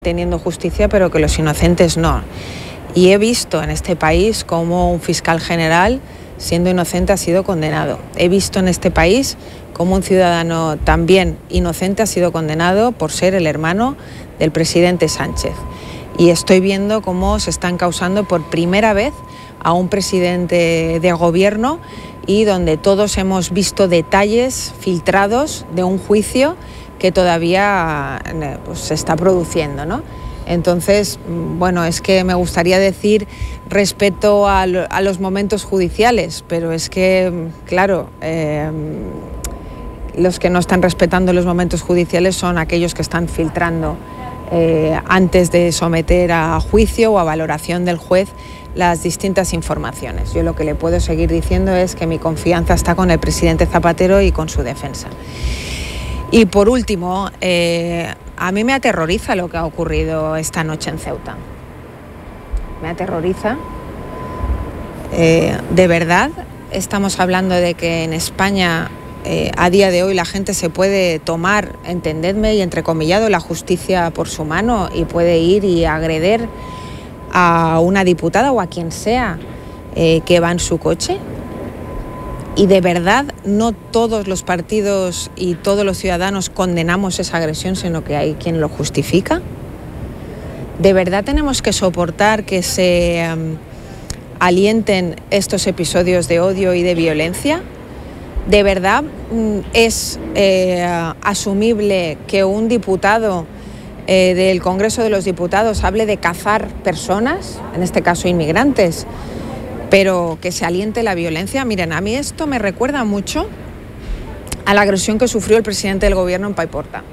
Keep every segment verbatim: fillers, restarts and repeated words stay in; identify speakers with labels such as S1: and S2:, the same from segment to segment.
S1: teniendo justicia, pero que los inocentes no. Y he visto en este país cómo un fiscal general, siendo inocente, ha sido condenado. He visto en este país cómo un ciudadano también inocente ha sido condenado por ser el hermano del presidente Sánchez. Y estoy viendo cómo se están causando por primera vez a un presidente de gobierno y donde todos hemos visto detalles filtrados de un juicio que todavía pues, se está produciendo, ¿no? Entonces, bueno, es que me gustaría decir respeto a, lo, a los momentos judiciales, pero es que, claro, eh, los que no están respetando los momentos judiciales son aquellos que están filtrando eh, antes de someter a juicio o a valoración del juez las distintas informaciones. Yo lo que le puedo seguir diciendo es que mi confianza está con el presidente Zapatero y con su defensa. Y por último, eh, a mí me aterroriza lo que ha ocurrido esta noche en Ceuta. Me aterroriza. Eh, de verdad, estamos hablando de que en España, eh, a día de hoy, la gente se puede tomar, entendedme y entrecomillado, la justicia por su mano y puede ir y agredir a una diputada o a quien sea eh, que va en su coche. Y de verdad no todos los partidos y todos los ciudadanos condenamos esa agresión, sino que hay quien lo justifica. ¿De verdad tenemos que soportar que se um, alienten estos episodios de odio y de violencia? ¿De verdad um, es eh, asumible que un diputado eh, del Congreso de los Diputados hable de cazar personas, en este caso inmigrantes, pero que se aliente la violencia? Miren, a mí esto me recuerda mucho a la agresión que sufrió el presidente del gobierno en Paiporta.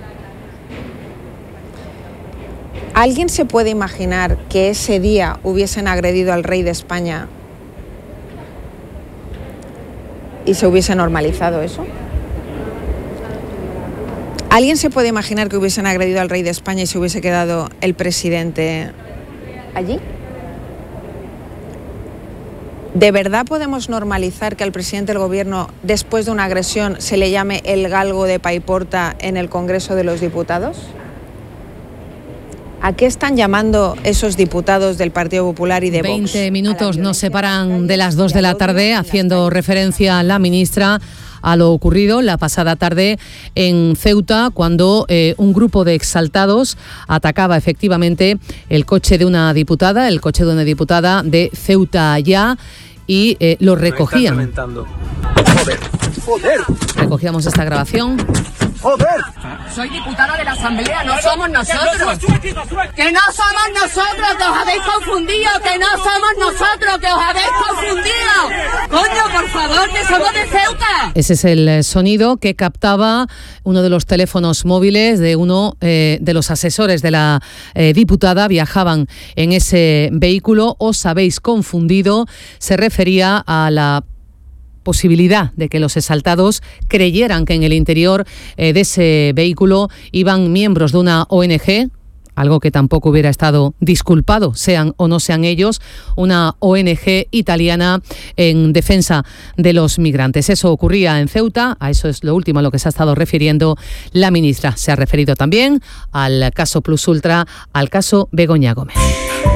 S1: ¿Alguien se puede imaginar que ese día hubiesen agredido al rey de España y se hubiese normalizado eso? ¿Alguien se puede imaginar que hubiesen agredido al rey de España y se hubiese quedado el presidente allí? ¿De verdad podemos normalizar que al presidente del gobierno, después de una agresión, se le llame el galgo de Paiporta en el Congreso de los Diputados? ¿A qué están llamando esos diputados del Partido Popular y de Vox?
S2: veinte minutos nos separan de las dos de la tarde, haciendo referencia a la ministra a lo ocurrido la pasada tarde en Ceuta, cuando eh, un grupo de exaltados atacaba efectivamente el coche de una diputada, el coche de una diputada de Ceuta Ya, y eh, lo recogían.
S3: Joder, joder.
S2: Recogíamos esta grabación.
S3: ¡Joder!
S4: Soy diputada de la Asamblea, no somos nosotros. Que no somos nosotros, que os habéis confundido. Que no somos nosotros, que os habéis confundido. Coño, por favor, que somos de Ceuta.
S2: Ese es el sonido que captaba uno de los teléfonos móviles de uno eh, de los asesores de la eh, diputada. Viajaban en ese vehículo. Os habéis confundido. Se refería a la posibilidad de que los exaltados creyeran que en el interior eh, de ese vehículo iban miembros de una O N G, algo que tampoco hubiera estado disculpado, sean o no sean ellos, una O N G italiana en defensa de los migrantes. Eso ocurría en Ceuta, a eso es lo último a lo que se ha estado refiriendo la ministra. Se ha referido también al caso Plus Ultra, al caso Begoña Gómez.